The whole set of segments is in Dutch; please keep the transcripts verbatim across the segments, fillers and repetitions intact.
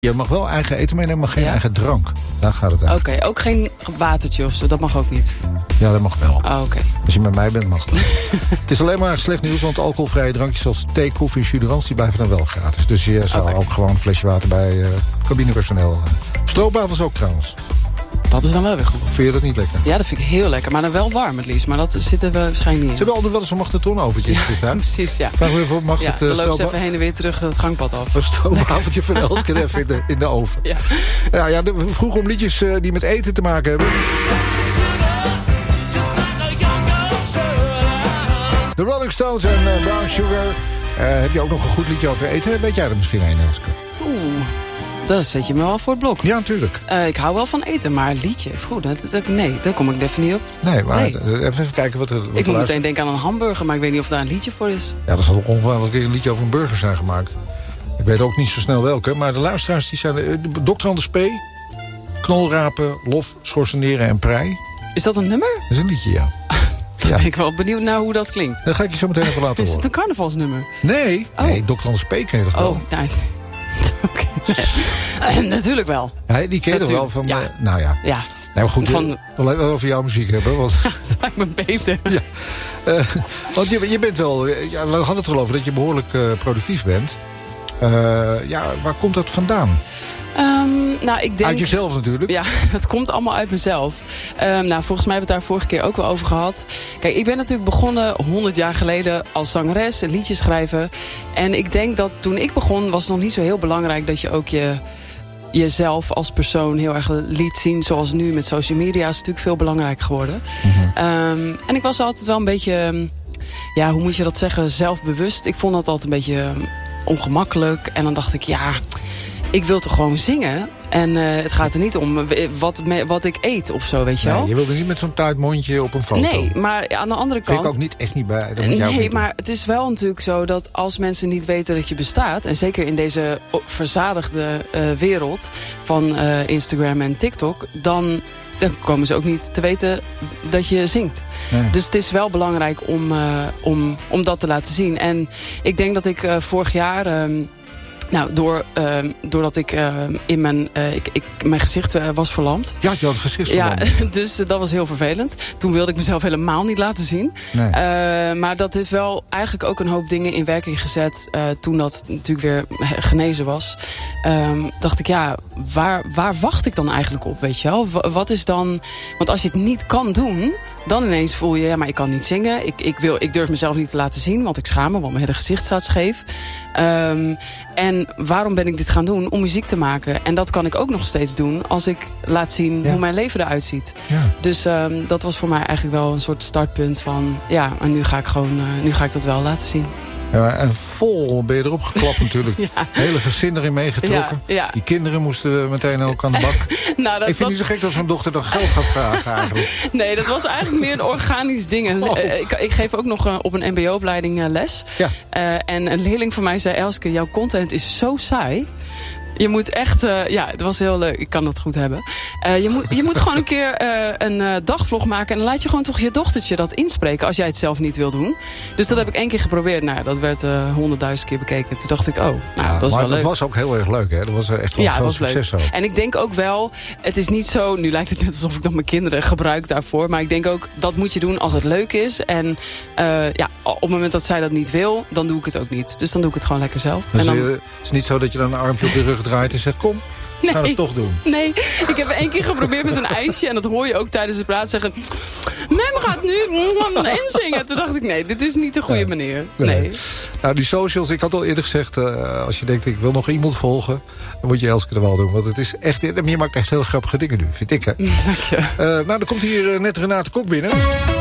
Je mag wel eigen eten meenemen, maar geen ja? eigen drank. Daar gaat het aan. Oké, okay, ook geen watertje of zo, dat mag ook niet? Ja, dat mag wel. Oh, oké. Okay. Als je met mij bent, mag dat. Het is alleen maar slecht nieuws, want alcoholvrije drankjes zoals thee, koffie en jus die blijven dan wel gratis. Dus je zou okay. ook gewoon een flesje water bij uh, cabinepersoneel. Uh. Stroopwafels ook trouwens. Dat is dan wel weer goed. Vind je dat niet lekker? Ja, dat vind ik heel lekker. Maar dan wel warm het liefst. Maar dat zit er waarschijnlijk niet in. Ze hebben altijd wel eens een magnetonovertje in ja, zitten, hè? Precies, ja. Vraag me even, mag ja, het... Dan uh, loopt ze even heen en weer terug het gangpad af. Een stroopwafeltje van Elske even in de, in de oven. Ja. Ja, ja, de, vroeg om liedjes uh, die met eten te maken hebben. De Rolling Stones en uh, Brown Sugar. Uh, heb je ook nog een goed liedje over eten? Weet jij er misschien een, Elske? Oeh. Dat zet je me wel voor het blok. Ja, natuurlijk. Uh, ik hou wel van eten, maar liedje, goed, dat, dat, nee, daar kom ik even niet op. Nee, maar nee. Even, even kijken wat er... Wat ik moet meteen denken aan een hamburger, maar ik weet niet of daar een liedje voor is. Ja, dat zal ongeveer een liedje over een burger zijn gemaakt. Ik weet ook niet zo snel welke, maar de luisteraars die zijn... Uh, dokter Anders P, Knolrapen, Lof, Schorseneren en Prei. Is dat een nummer? Dat is een liedje, ja. Dan ja. ben ik wel benieuwd naar hoe dat klinkt. Dan ga ik je zo meteen even laten horen. Is het een carnavalsnummer? Nee, oh. nee, dokter Anders P ken je toch wel? Oh, nee. Oké. Okay. Uh, natuurlijk wel. Ja, die ken je toch wel van... Ja. Uh, nou ja. Ja. Nee, maar goed, van... we willen even over jouw muziek hebben. Want... Ja, dat lijkt me beter. Ja. Uh, want je, je bent wel... Ja, we hadden het er al over dat je behoorlijk uh, productief bent. Uh, ja, waar komt dat vandaan? Um, nou, ik denk, uit jezelf natuurlijk. Ja, het komt allemaal uit mezelf. Um, nou, volgens mij hebben we het daar vorige keer ook wel over gehad. Kijk, ik ben natuurlijk begonnen honderd jaar geleden als zangeres, een liedje schrijven. En ik denk dat toen ik begon was het nog niet zo heel belangrijk dat je ook je... jezelf als persoon heel erg liet zien. Zoals nu met social media is het natuurlijk veel belangrijker geworden. Mm-hmm. Um, en ik was altijd wel een beetje... Ja, hoe moet je dat zeggen? Zelfbewust. Ik vond dat altijd een beetje um, ongemakkelijk. En dan dacht ik, ja... ik wil toch gewoon zingen. En uh, het gaat er niet om wat, wat ik eet of zo, weet je wel. Nee, je wilde niet met zo'n tuitmondje op een foto. Nee, maar aan de andere kant... Vind ik ook niet, echt niet bij. Dat moet nee, niet maar doen. het is wel natuurlijk zo dat als mensen niet weten dat je bestaat... en zeker in deze verzadigde uh, wereld van uh, Instagram en TikTok... dan, dan komen ze ook niet te weten dat je zingt. Nee. Dus het is wel belangrijk om, uh, om, om dat te laten zien. En ik denk dat ik uh, vorig jaar... Um, Nou, door, uh, doordat ik uh, in mijn, uh, ik, ik, mijn gezicht uh, was verlamd. Ja, je had het gezicht verlamd. Ja, dus uh, dat was heel vervelend. Toen wilde ik mezelf helemaal niet laten zien. Nee. Uh, maar dat heeft wel eigenlijk ook een hoop dingen in werking gezet. Uh, toen dat natuurlijk weer genezen was. Um, dacht ik, ja, waar, waar wacht ik dan eigenlijk op, weet je wel? W- wat is dan... Want als je het niet kan doen... dan ineens voel je, ja, maar ik kan niet zingen. Ik, ik, wil, ik durf mezelf niet te laten zien, want ik schaam me, want mijn hele gezicht staat scheef. Um, en waarom ben ik dit gaan doen? Om muziek te maken. En dat kan ik ook nog steeds doen als ik laat zien ja. hoe mijn leven eruit ziet. Ja. Dus um, dat was voor mij eigenlijk wel een soort startpunt van... ja, en nu ga ik gewoon, uh, nu ga ik dat wel laten zien. Ja, en vol ben je erop geklapt natuurlijk. Ja. Hele gezin erin meegetrokken. Ja, ja. Die kinderen moesten meteen ook aan de bak. nou, dat, ik vind het niet zo gek dat zo'n dochter dan geld gaat vragen eigenlijk. Nee, dat was eigenlijk meer een organisch ding. Oh. Uh, ik, ik geef ook nog uh, op een M B O-opleiding uh, les. Ja. Uh, en een leerling van mij zei... Elske, jouw content is zo saai... Je moet echt... Uh, ja, het was heel leuk. Ik kan dat goed hebben. Uh, je, moet, je moet gewoon een keer uh, een uh, dagvlog maken... en dan laat je gewoon toch je dochtertje dat inspreken... als jij het zelf niet wil doen. Dus dat heb ik één keer geprobeerd. Nou, dat werd honderdduizend uh, keer bekeken. Toen dacht ik, oh, nou, ja, dat is wel leuk. Maar dat was ook heel erg leuk, hè? Dat was echt wel ja, een groot succes. Leuk. En ik denk ook wel... Het is niet zo... Nu lijkt het net alsof ik dan mijn kinderen gebruik daarvoor. Maar ik denk ook, dat moet je doen als het leuk is. En uh, ja, op het moment dat zij dat niet wil... dan doe ik het ook niet. Dus dan doe ik het gewoon lekker zelf. Dus en dan... het is niet zo dat je dan een armpje op je rug draait en zegt... kom, nee, ga het toch doen. Nee, ik heb één keer geprobeerd met een ijsje... en dat hoor je ook tijdens het praten zeggen... Mem gaat nu inzingen. Toen dacht ik, nee, dit is niet de goede nee, manier. Nee. nee. Nou, die socials, ik had al eerder gezegd... Uh, als je denkt, ik wil nog iemand volgen... dan moet je Elske er wel doen. Want het is echt, je maakt echt heel grappige dingen nu, vind ik, hè? Dank je. Uh, nou, dan komt hier uh, net Renate Kok binnen...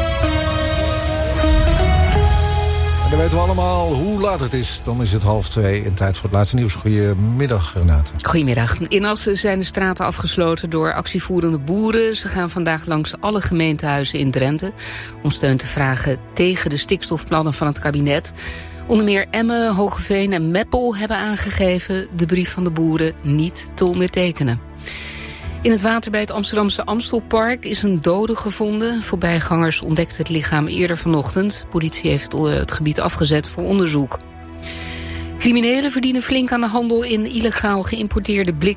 Dan weten we allemaal hoe laat het is. Dan is het half twee en tijd voor het laatste nieuws. Goedemiddag, Renate. Goedemiddag. In Assen zijn de straten afgesloten door actievoerende boeren. Ze gaan vandaag langs alle gemeentehuizen in Drenthe... om steun te vragen tegen de stikstofplannen van het kabinet. Onder meer Emmen, Hoogeveen en Meppel hebben aangegeven... de brief van de boeren niet te ondertekenen. In het water bij het Amsterdamse Amstelpark is een dode gevonden. Voorbijgangers ontdekten het lichaam eerder vanochtend. Politie heeft het gebied afgezet voor onderzoek. Criminelen verdienen flink aan de handel in illegaal geïmporteerde blik